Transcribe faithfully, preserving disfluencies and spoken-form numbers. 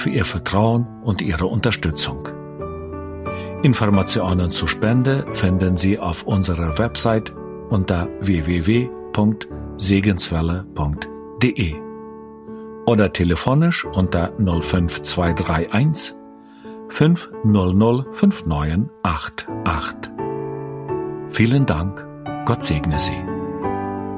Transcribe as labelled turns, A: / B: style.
A: für Ihr Vertrauen und Ihre Unterstützung. Informationen zur Spende finden Sie auf unserer Website unter w w w punkt segenswelle punkt d e oder telefonisch unter null fünf zwei drei eins fünf null null fünf neun acht acht. Vielen Dank, Gott segne Sie.